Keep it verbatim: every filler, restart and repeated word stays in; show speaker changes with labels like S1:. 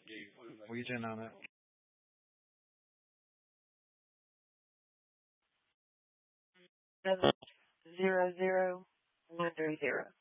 S1: region on it.
S2: Seven zero zero one three zero.